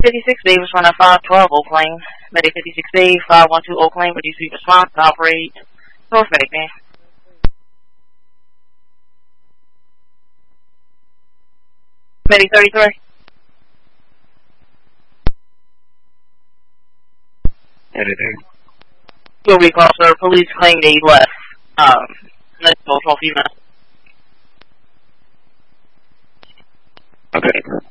56B was run at 512 Oak Lane. Medic 56B, 512 Oak Lane, would you see response to operate? Both medic, man. Medic 33. Anything? Your recall, sir. Police claim they left. Let's go for a few minutes. Okay.